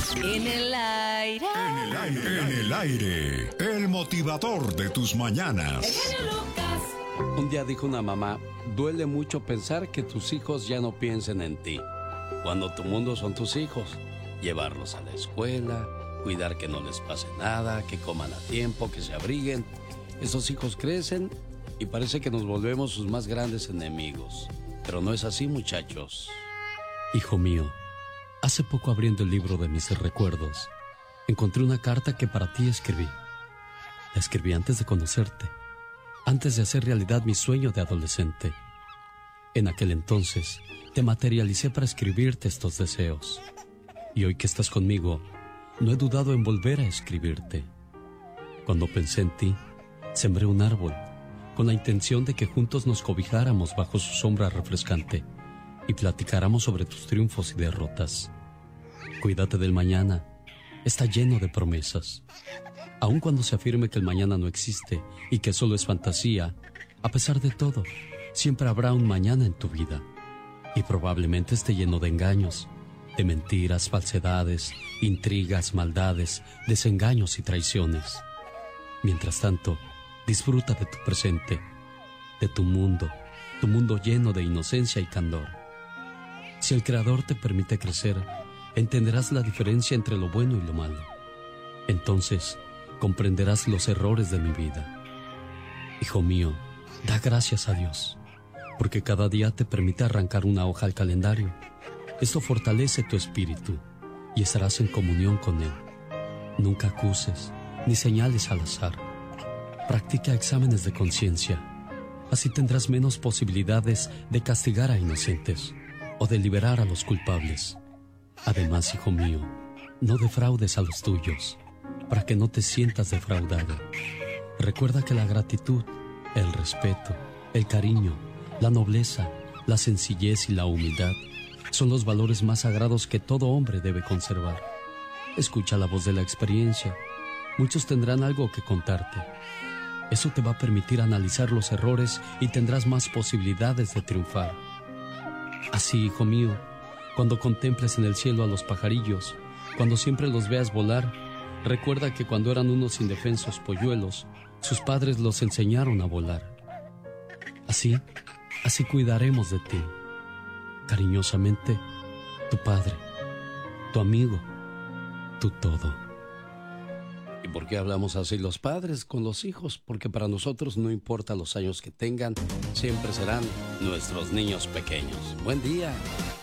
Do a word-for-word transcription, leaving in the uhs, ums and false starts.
En el aire. En el aire. En el aire. El motivador de tus mañanas. El genio Lucas. Un día dijo una mamá, duele mucho pensar que tus hijos ya no piensen en ti. Cuando tu mundo son tus hijos. Llevarlos a la escuela, cuidar que no les pase nada, que coman a tiempo, que se abriguen. Esos hijos crecen y parece que nos volvemos sus más grandes enemigos. Pero no es así, muchachos. Hijo mío, hace poco abriendo el libro de mis recuerdos, encontré una carta que para ti escribí. La escribí antes de conocerte, antes de hacer realidad mi sueño de adolescente. En aquel entonces, te materialicé para escribirte estos deseos. Y hoy que estás conmigo, no he dudado en volver a escribirte. Cuando pensé en ti, sembré un árbol, con la intención de que juntos nos cobijáramos bajo su sombra refrescante y platicáramos sobre tus triunfos y derrotas. Cuídate del mañana, está lleno de promesas. Aun cuando se afirme que el mañana no existe y que solo es fantasía, a pesar de todo, siempre habrá un mañana en tu vida. Y probablemente esté lleno de engaños, de mentiras, falsedades, intrigas, maldades, desengaños y traiciones. Mientras tanto, disfruta de tu presente, de tu mundo, tu mundo lleno de inocencia y candor. Si el Creador te permite crecer, entenderás la diferencia entre lo bueno y lo malo. Entonces, comprenderás los errores de mi vida. Hijo mío, da gracias a Dios, porque cada día te permite arrancar una hoja al calendario. Esto fortalece tu espíritu y estarás en comunión con Él. Nunca acuses ni señales al azar. Practica exámenes de conciencia. Así tendrás menos posibilidades de castigar a inocentes o de liberar a los culpables. Además, hijo mío, no defraudes a los tuyos, para que no te sientas defraudado. Recuerda que la gratitud, el respeto, el cariño, la nobleza, la sencillez y la humildad son los valores más sagrados que todo hombre debe conservar. Escucha la voz de la experiencia. Muchos tendrán algo que contarte. Eso te va a permitir analizar los errores y tendrás más posibilidades de triunfar. Así, hijo mío, cuando contemples en el cielo a los pajarillos, cuando siempre los veas volar, recuerda que cuando eran unos indefensos polluelos, sus padres los enseñaron a volar. Así, así cuidaremos de ti. Cariñosamente, tu padre, tu amigo, tu todo. ¿Y por qué hablamos así los padres con los hijos? Porque para nosotros no importa los años que tengan, siempre serán nuestros niños pequeños. Buen día.